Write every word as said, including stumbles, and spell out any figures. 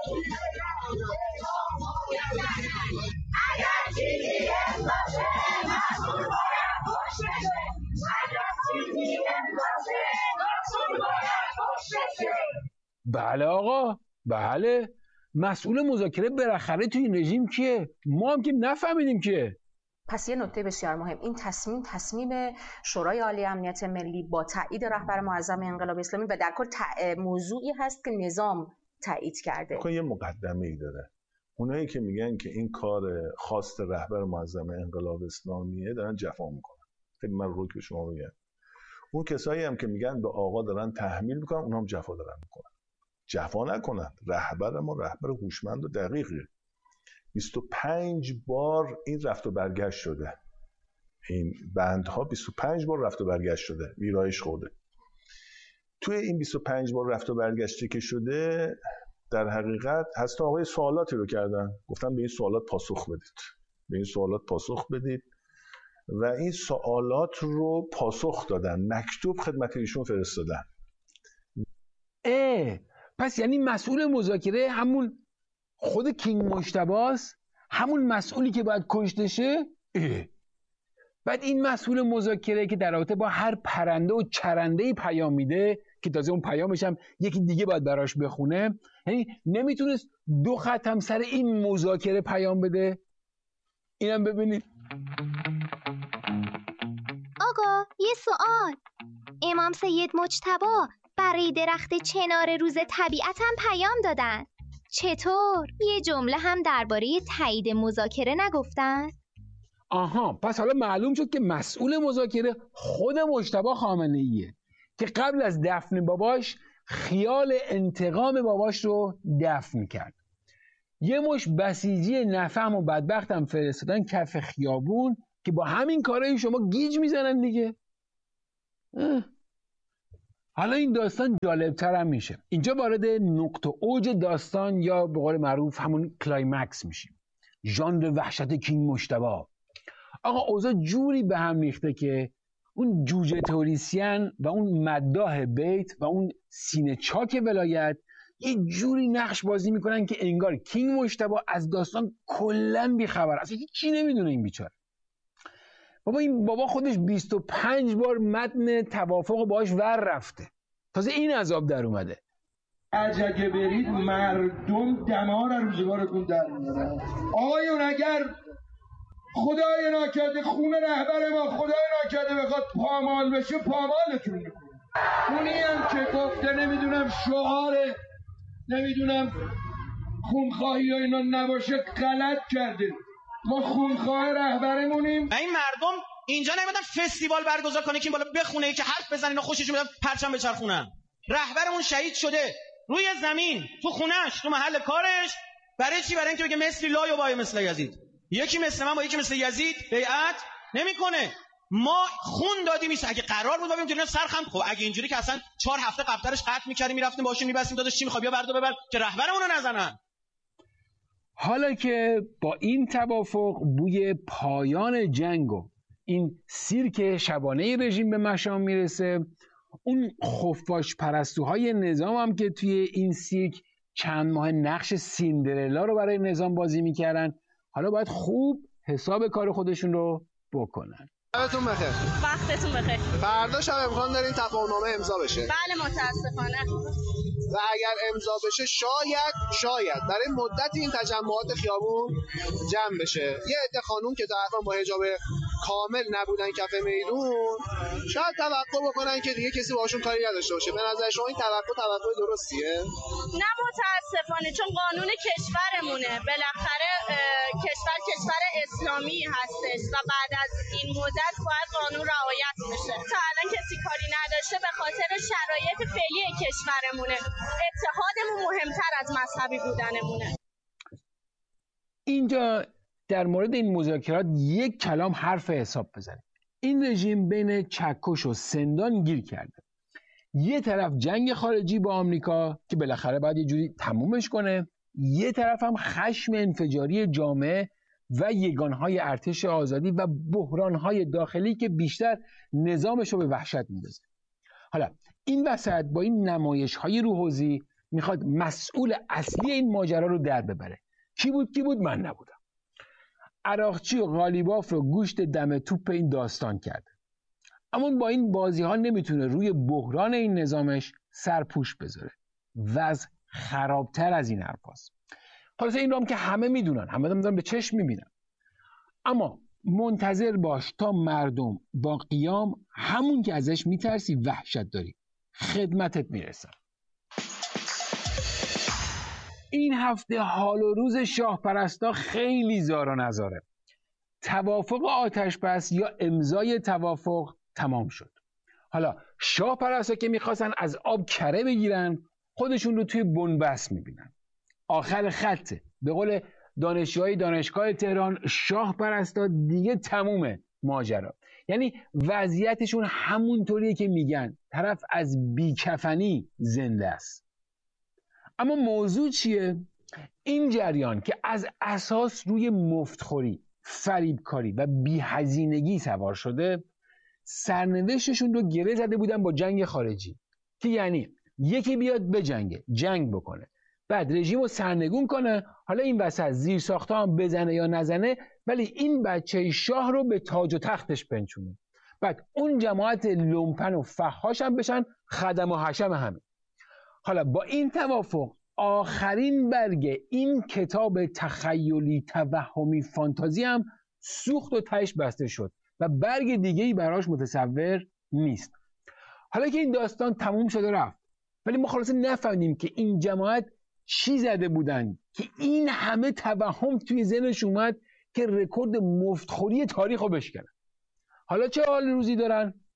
بله آقا، بله. مسئول مذاکره بالاخره توی این رژیم کیه؟ ما هم که نفهمیدیم کیه. پس یه نکته بسیار مهم، این تصمیم تصمیم شورای عالی امنیت ملی با تایید رهبر معظم انقلاب اسلامی و در کل موضوعی هست که نظام تایید کرده. یه مقدمه ای داره. اونایی که میگن که این کار خواست رهبر معظم انقلاب اسلامیه دارن جفا میکنن. خیلی من رو که شما میگن. اون کسایی هم که میگن به آقا دارن تحمیل میکنن، اونها هم جفا دارن میکنن. جفا نکنن. رهبر ما رهبر هوشمند و دقیقه. بیست و پنج بار این رفت و برگشت شده. این بندها بیست و پنج بار رفت و برگشت شده. ویرایش خورده. توی این بیست و پنج بار رفت و برگشتی که شده، در حقیقت هستا آقای سوالاتی رو کردن. گفتن به این سوالات پاسخ بدید. به این سوالات پاسخ بدید. و این سوالات رو پاسخ دادن. مکتوب خدمت ایشون فرستادن. اه پس یعنی مسئول مذاکره همون خود کینگ مجتباست؟ همون مسئولی که باید کشته شه؟ اه. بعد این مسئول مذاکره که در رابطه با هر پرنده و چرنده‌ای پیام میده که تازه اون پیامش هم یکی دیگه باید براش بخونه، یعنی نمیتونست دو خط هم سر این مذاکره پیام بده؟ اینم ببینید. آقا یه سوال، امام سید مجتبی برای درخت چنار روز طبیعت هم پیام دادن، چطور یه جمله هم درباره تایید مذاکره نگفتن؟ آها، پس حالا معلوم شد که مسئول مذاکره خود مجتبی خامنه‌ایه که قبل از دفن باباش خیال انتقام باباش رو دفن کرد. یه مش بسیجی نفهم و بدبخت هم فرستادن کف خیابون که با همین کارهای شما گیج میزنن دیگه. اه. حالا این داستان جالبتر هم میشه. اینجا وارد نقطه اوج داستان یا به قول معروف همون کلایمکس میشیم. ژانر وحشت کینگ مجتبی. آقا اوضاع جوری به هم ریخته که اون جوجه توریسین و اون مداح بیت و اون سینه چاک ولایت یه جوری نقش بازی میکنن که انگار کینگ مجتبی از داستان کلن بیخبر، اصلا هیچی نمیدونه این بیچاره. بابا این بابا خودش بیست و پنج بار متن توافق باهاش ور رفته، تازه این عذاب در اومده. اگه برید مردم دمار روزگارتون در میارن. آقایون اگر خدای ناکرده خون رهبر ما خدای ناکرده بخواد پامال بشه، پامالتون میکنه. اونی هم که گفته نمیدونم شعاره نمیدونم خونخواهی و اینا نباشه غلط کرده. ما خونخواه رهبرمونیم. این مردم اینجا نمیدن فستیوال برگزار کنه که این بالا بخونه که حرف بزنین و خوششون میاد پرچم بچرخونن. رهبرمون شهید شده روی زمین تو خونش تو محل کارش. برای چی؟ برای اینکه بگه مثل لا و بای مثل یزید. یکی مثل من با یکی مثل یزید بیعت نمیکنه. ما خون دادیم. میشه اگه قرار بود ببینیم جلوی سرخم، خب اگه اینجوری که اصلا چهار هفته قبلترش قطع می‌کردیم میرفتیم باشون میبستیم داداش چی می‌خواد بیا بردار ببر که رهبرمون رو نزنن. حالا که با این توافق بوی پایان جنگ و این سیرک شبانه رژیم به مشام میرسه، اون خفاش پرستوهای نظام هم که توی این سیرک چند ماه نقش سیندرلا رو برای نظام بازی میکردن، حالا باید خوب حساب کار خودشون رو بکنن. وقتتون بخیر. وقتتون بخیر. فردا شب امکان داره این تفاهم‌نامه امضا بشه. بله متاسفانه. و اگر امضا بشه شاید شاید برای مدت این تجمعات خیابون جمع بشه. یه عده خانوم که تا الان با حجاب کامل نبودن کف میدون شاید توقع بکنن که دیگه کسی باشون کاری نداشته باشه. به نظر شما این توقع توقع درستیه؟ نه متاسفانه، چون قانون کشورمونه. بالاخره کشور کشور اسلامی هستش و بعد از این مدت باید قانون رعایت بشه. تا الان کسی کاری نداشته به خاطر شرایط فعلی کشورمونه. اتحادمون مهمتر از مذهبی بودنمونه. اینجا در مورد این مذاکرات یک کلام حرف حساب بزنیم. این رژیم بین چکش و سندان گیر کرده. یه طرف جنگ خارجی با آمریکا که بالاخره باید یه جوری تمومش کنه، یه طرف هم خشم انفجاری جامعه و یگانهای ارتش آزادی و بحرانهای داخلی که بیشتر نظامش رو به وحشت میندازه. حالا این وسط با این نمایش‌های روحوزی میخواد مسئول اصلی این ماجرا رو در ببره. کی بود کی بود؟ من نبودم. عراقچی و قالیباف رو گوشت دم توپ این داستان کرده، اما با این بازی ها نمیتونه روی بحران این نظامش سرپوش بذاره. وضع خرابتر از این حرفاست. خلاص این رو هم که همه میدونن، همه دارن به چشم میبینن، اما منتظر باش تا مردم با قیام همون که ازش میترسی وحشت داری خدمتت میرسن. این هفته حال و روز شاه پرستا خیلی زار و نزاره. توافق آتش بس یا امضای توافق تمام شد. حالا شاه پرستا که میخواستن از آب کره بگیرن خودشون رو توی بنبست میبینن. آخر خطه. به قول دانشجوهای دانشگاه تهران، شاه پرستا دیگه تمومه ماجرا. یعنی وضعیتشون همونطوریه که میگن، طرف از بیکفنی زنده است. اما موضوع چیه؟ این جریان که از اساس روی مفتخوری، فریبکاری و بی‌هزینگی سوار شده، سرنوشتشون رو گره زده بودن با جنگ خارجی، که یعنی یکی بیاد بجنگه، جنگ بکنه، بعد رژیم رو سرنگون کنه، حالا این وسط زیر ساخته هم بزنه یا نزنه، ولی این بچه شاه رو به تاج و تختش بنشونه، بعد اون جماعت لومپن و فحاش هم بشن خدم و حشم همین. حالا با این توافق آخرین برگ این کتاب تخیلی توهمی فانتازی هم سوخت و تهش بسته شد و برگ دیگه‌ای براش متصور نیست. حالا که این داستان تموم شد و رفت، ولی ما خلاصه نفهمیم که این جماعت چی زده بودن که این همه توهم توی ذهنش اومد که رکورد مفتخوری تاریخ رو بشکنن. حالا چه حال روزی دارن؟